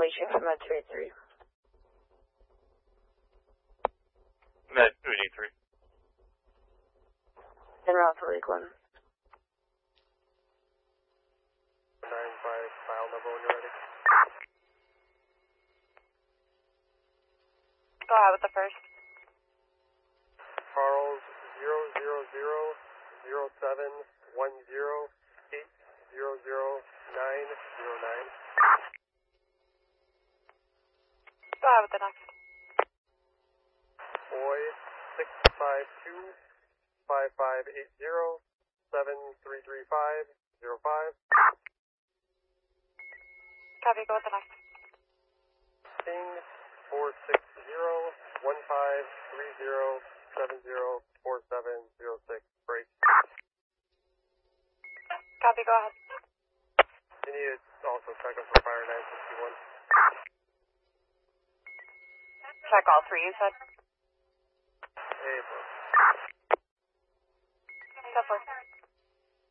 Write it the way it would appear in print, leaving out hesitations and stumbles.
waiting for Med 283. Med 283. En route to Lakeland. 95, file number when you're ready. Go ahead with the first. Charles 000-0710-800-909. Go ahead with the next. Boy 652-5580-7335-05. Copy, go with the next. King 460-1530-704706. Break. Copy, go ahead. You need to also check us for fire 961. Check all three, you said? Hey, bro.